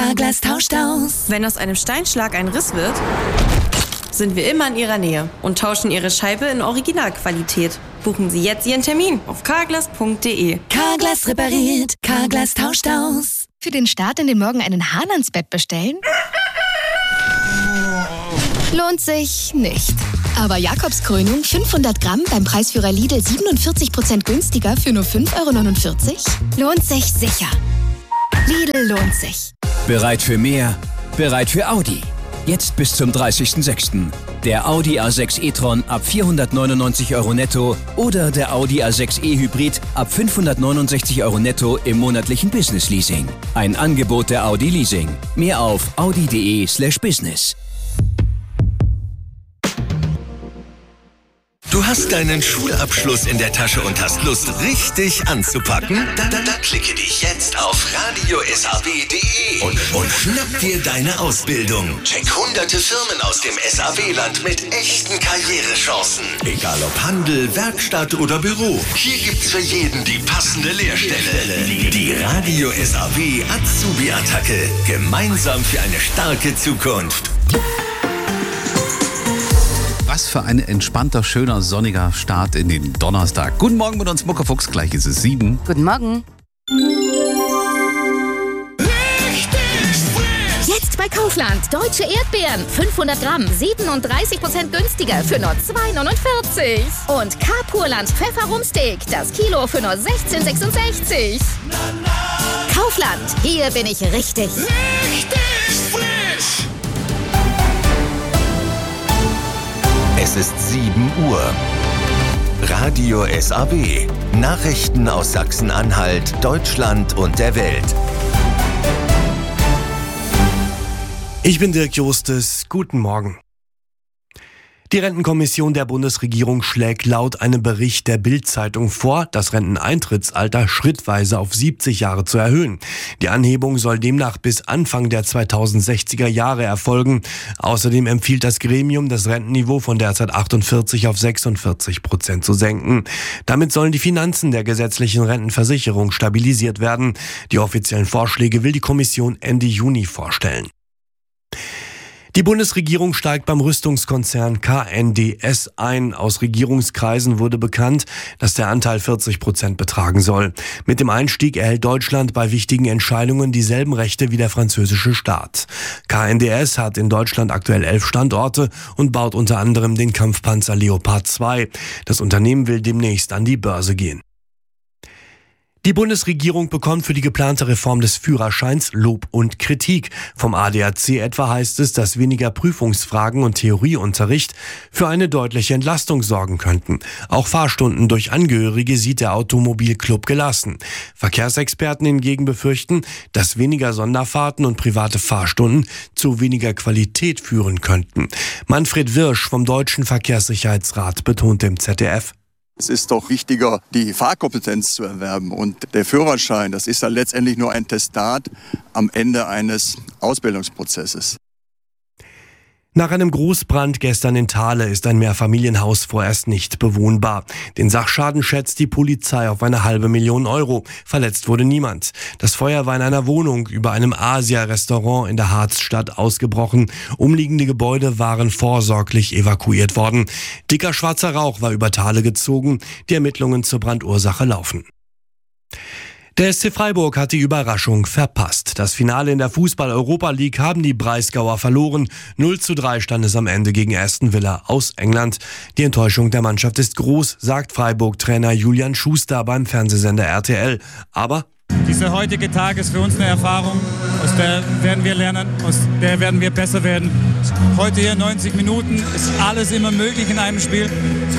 Carglass tauscht aus. Wenn aus einem Steinschlag ein Riss wird, sind wir immer in Ihrer Nähe und tauschen Ihre Scheibe in Originalqualität. Buchen Sie jetzt Ihren Termin auf carglass.de. Carglass repariert, Carglass tauscht aus. Für den Start in den Morgen einen Hahn ans Bett bestellen? Lohnt sich nicht. Aber Jakobskrönung 500 Gramm beim Preisführer Lidl 47% günstiger für nur 5,49 €? Lohnt sich sicher. Lidl lohnt sich. Bereit für mehr? Bereit für Audi. Jetzt bis zum 30.06. Der Audi A6 e-tron ab 499 € netto oder der Audi A6 e-Hybrid ab 569 € netto im monatlichen Business Leasing. Ein Angebot der Audi Leasing. Mehr auf audi.de/business. Du hast deinen Schulabschluss in der Tasche und hast Lust, richtig anzupacken? Dann klicke dich jetzt auf radio.saw.de und schnapp dir deine Ausbildung. Check hunderte Firmen aus dem SAW-Land mit echten Karrierechancen. Egal ob Handel, Werkstatt oder Büro, hier gibt's für jeden die passende Lehrstelle. Die Radio SAW Azubi-Attacke. Gemeinsam für eine starke Zukunft. Was für ein entspannter, schöner, sonniger Start in den Donnerstag. Guten Morgen mit uns, Muckerfuchs. Gleich ist es 7. Guten Morgen. Jetzt bei Kaufland. Deutsche Erdbeeren. 500 Gramm. 37% günstiger für nur 2,49 €. Und K-Purland Pfefferumsteak. Das Kilo für nur 16,66 €. Kaufland. Hier bin ich richtig. Es ist 7 Uhr. Radio SAW. Nachrichten aus Sachsen-Anhalt, Deutschland und der Welt. Ich bin Dirk Justus. Guten Morgen. Die Rentenkommission der Bundesregierung schlägt laut einem Bericht der Bild-Zeitung vor, das Renteneintrittsalter schrittweise auf 70 Jahre zu erhöhen. Die Anhebung soll demnach bis Anfang der 2060er Jahre erfolgen. Außerdem empfiehlt das Gremium, das Rentenniveau von derzeit 48 auf 46% zu senken. Damit sollen die Finanzen der gesetzlichen Rentenversicherung stabilisiert werden. Die offiziellen Vorschläge will die Kommission Ende Juni vorstellen. Die Bundesregierung steigt beim Rüstungskonzern KNDS ein. Aus Regierungskreisen wurde bekannt, dass der Anteil 40% betragen soll. Mit dem Einstieg erhält Deutschland bei wichtigen Entscheidungen dieselben Rechte wie der französische Staat. KNDS hat in Deutschland aktuell 11 Standorte und baut unter anderem den Kampfpanzer Leopard 2. Das Unternehmen will demnächst an die Börse gehen. Die Bundesregierung bekommt für die geplante Reform des Führerscheins Lob und Kritik. Vom ADAC etwa heißt es, dass weniger Prüfungsfragen und Theorieunterricht für eine deutliche Entlastung sorgen könnten. Auch Fahrstunden durch Angehörige sieht der Automobilclub gelassen. Verkehrsexperten hingegen befürchten, dass weniger Sonderfahrten und private Fahrstunden zu weniger Qualität führen könnten. Manfred Wirsch vom Deutschen Verkehrssicherheitsrat betont im ZDF: Es ist doch wichtiger, die Fahrkompetenz zu erwerben. Und der Führerschein, das ist ja letztendlich nur ein Testat am Ende eines Ausbildungsprozesses. Nach einem Großbrand gestern in Thale ist ein Mehrfamilienhaus vorerst nicht bewohnbar. Den Sachschaden schätzt die Polizei auf eine $500.000 €. Verletzt wurde niemand. Das Feuer war in einer Wohnung über einem Asia-Restaurant in der Harzstadt ausgebrochen. Umliegende Gebäude waren vorsorglich evakuiert worden. Dicker schwarzer Rauch war über Thale gezogen. Die Ermittlungen zur Brandursache laufen. Der SC Freiburg hat die Überraschung verpasst. Das Finale in der Fußball-Europa League haben die Breisgauer verloren. 0:3 stand es am Ende gegen Aston Villa aus England. Die Enttäuschung der Mannschaft ist groß, sagt Freiburg-Trainer Julian Schuster beim Fernsehsender RTL. Aber dieser heutige Tag ist für uns eine Erfahrung, aus der werden wir lernen, aus der werden wir besser werden. Heute hier 90 Minuten, ist alles immer möglich in einem Spiel.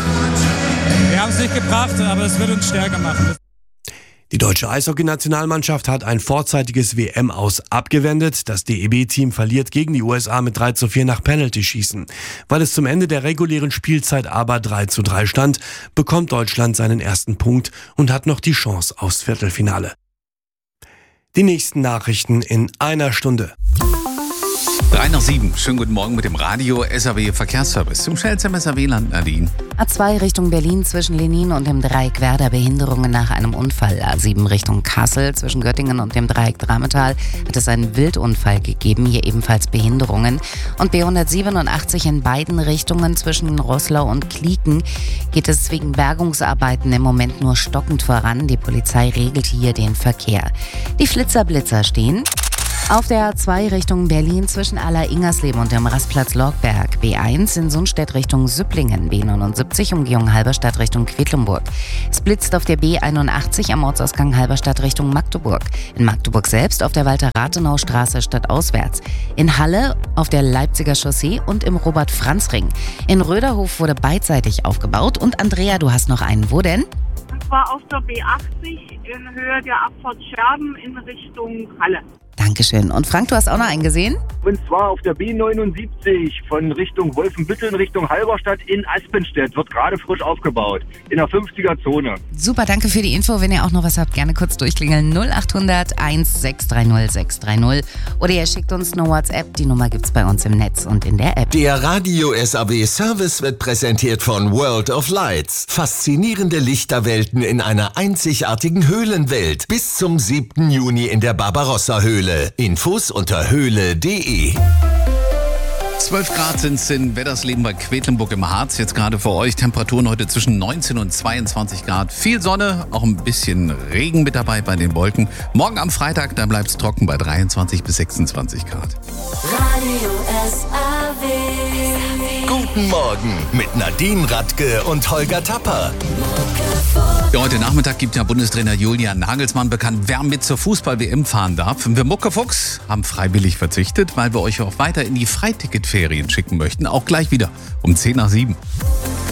Wir haben es nicht gebracht, aber es wird uns stärker machen. die deutsche Eishockey-Nationalmannschaft hat ein vorzeitiges WM-Aus abgewendet. Das DEB-Team verliert gegen die USA mit 3:4 nach Penalty-Schießen. Weil es zum Ende der regulären Spielzeit aber 3:3 stand, bekommt Deutschland seinen ersten Punkt und hat noch die Chance aufs Viertelfinale. Die nächsten Nachrichten in einer Stunde. 3 nach 7. Schönen guten Morgen mit dem Radio SAW Verkehrsservice zum Schnellzimmer SAW-Land Nadine. A2 Richtung Berlin zwischen Lenin und dem Dreieck Werder Behinderungen nach einem Unfall. A7 Richtung Kassel zwischen Göttingen und dem Dreieck Drametal hat es einen Wildunfall gegeben, hier ebenfalls Behinderungen. Und B187 in beiden Richtungen zwischen Roßlau und Klieken geht es wegen Bergungsarbeiten im Moment nur stockend voran. Die Polizei regelt hier den Verkehr. Die Flitzer-Blitzer stehen auf der A2 Richtung Berlin zwischen Aller-Ingersleben und dem Rastplatz Lorgberg. B1 in Sundstedt Richtung Süpplingen. B79 Umgehung Halberstadt Richtung Quedlinburg. Es blitzt auf der B81 am Ortsausgang Halberstadt Richtung Magdeburg. In Magdeburg selbst auf der Walter-Rathenau-Straße stadtauswärts. In Halle auf der Leipziger Chaussee und im Robert-Franz-Ring. In Röderhof wurde beidseitig aufgebaut. Und Andrea, du hast noch einen. Wo denn? Und zwar auf der B80 in Höhe der Abfahrt Scherben in Richtung Halle. Dankeschön. Und Frank, du hast auch noch einen gesehen? Und zwar auf der B79 von Richtung Wolfenbüttel in Richtung Halberstadt in Aspenstedt. Wird gerade frisch aufgebaut. In der 50er-Zone. Super, danke für die Info. Wenn ihr auch noch was habt, gerne kurz durchklingeln. 0800 1630 630. Oder ihr schickt uns eine WhatsApp. Die Nummer gibt's bei uns im Netz und in der App. Der Radio SAW Service wird präsentiert von World of Lights. Faszinierende Lichterwelten in einer einzigartigen Höhlenwelt. Bis zum 7. Juni in der Barbarossa-Höhle. Infos unter höhle.de. 12 Grad sind es in Weddersleben bei Quedlinburg im Harz. Jetzt gerade für euch Temperaturen heute zwischen 19 und 22 Grad. Viel Sonne, auch ein bisschen Regen mit dabei bei den Wolken. Morgen am Freitag, da bleibt es trocken bei 23 bis 26 Grad. Radio SAW. Guten Morgen mit Nadine Radke und Holger Tapper. Ja, heute Nachmittag gibt ja Bundestrainer Julian Nagelsmann bekannt, wer mit zur Fußball-WM fahren darf. Wir Muckefuchs haben freiwillig verzichtet, weil wir euch auch weiter in die Freiticketferien schicken möchten. Auch gleich wieder um 10 nach 7.